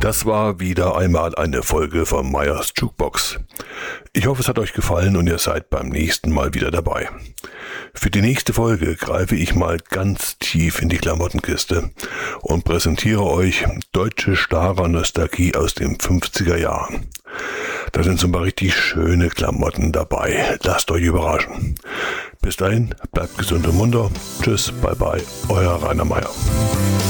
Das war wieder einmal eine Folge von Meyers Jukebox. Ich hoffe, es hat euch gefallen und ihr seid beim nächsten Mal wieder dabei. Für die nächste Folge greife ich mal ganz tief in die Klamottenkiste und präsentiere euch deutsche Schlager-Nostalgie aus den 50er Jahren. Da sind so ein paar richtig schöne Klamotten dabei. Lasst euch überraschen. Bis dahin, bleibt gesund und munter. Tschüss, bye bye, euer Rainer Meyer.